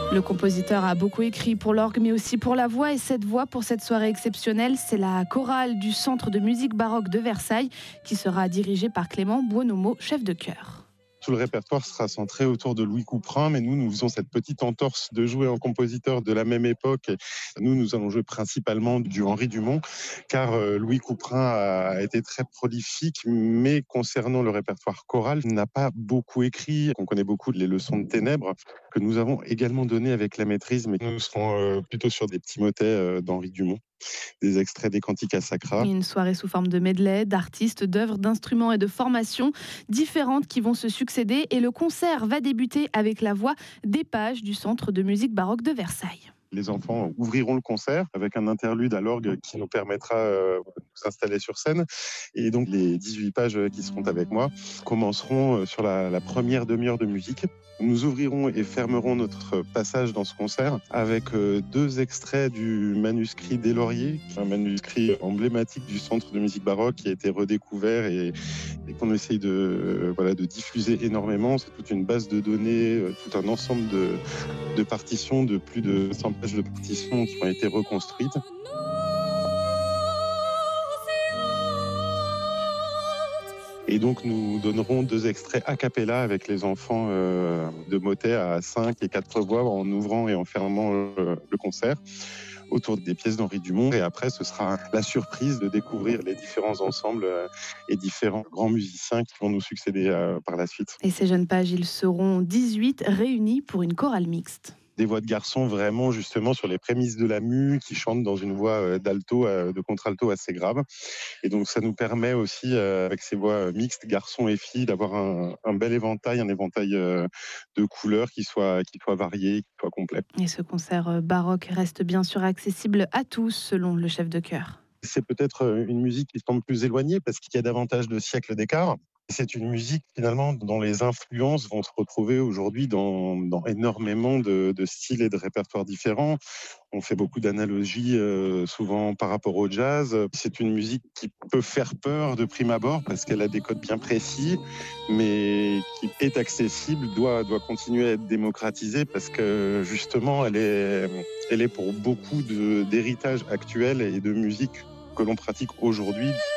Le compositeur a beaucoup écrit pour l'orgue, mais aussi pour la voix. Et cette voix, pour cette soirée exceptionnelle, c'est la chorale du Centre de musique baroque de Versailles, qui sera dirigée par Clément Buonomo, chef de chœur. Tout le répertoire sera centré autour de Louis Couperin, mais nous faisons cette petite entorse de jouer en compositeur de la même époque. Nous allons jouer principalement du Henri Dumont, car Louis Couperin a été très prolifique, mais concernant le répertoire choral, n'a pas beaucoup écrit. On connaît beaucoup les leçons de ténèbres, que nous avons également données avec la maîtrise, mais nous serons plutôt sur des petits motets d'Henri Dumont, des extraits des Canticas Sacra. Une soirée sous forme de medley, d'artistes, d'œuvres, d'instruments et de formations différentes qui vont se succéder. Et le concert va débuter avec la voix des pages du Centre de musique baroque de Versailles. Les enfants ouvriront le concert avec un interlude à l'orgue qui nous permettra de nous installer sur scène. Et donc les 18 pages qui seront avec moi commenceront sur la première demi-heure de musique. Nous ouvrirons et fermerons notre passage dans ce concert avec 2 extraits du manuscrit des Lauriers, qui est un manuscrit emblématique du Centre de musique baroque qui a été redécouvert et qu'on essaye de diffuser énormément. C'est toute une base de données, tout un ensemble de partitions, de plus de 100 pages de partitions qui ont été reconstruites. Et donc nous donnerons 2 extraits a cappella avec les enfants de motets à 5 et 4 voix en ouvrant et en fermant le concert autour des pièces d'Henri Dumont. Et après, ce sera la surprise de découvrir les différents ensembles et différents grands musiciens qui vont nous succéder par la suite. Et ces jeunes pages, ils seront 18 réunis pour une chorale mixte. Des voix de garçons vraiment justement sur les prémices de la mue, qui chantent dans une voix d'alto, de contralto assez grave. Et donc ça nous permet aussi, avec ces voix mixtes, garçons et filles, d'avoir un bel éventail, un éventail de couleurs qui soit varié, qui soit complet. Et ce concert baroque reste bien sûr accessible à tous, selon le chef de chœur. C'est peut-être une musique qui semble plus éloignée parce qu'il y a davantage de siècles d'écart. C'est une musique finalement dont les influences vont se retrouver aujourd'hui dans énormément de styles et de répertoires différents. On fait beaucoup d'analogies souvent par rapport au jazz. C'est une musique qui peut faire peur de prime abord parce qu'elle a des codes bien précis, mais qui est accessible, doit continuer à être démocratisée parce que justement elle est pour beaucoup d'héritage actuel et de musique que l'on pratique aujourd'hui.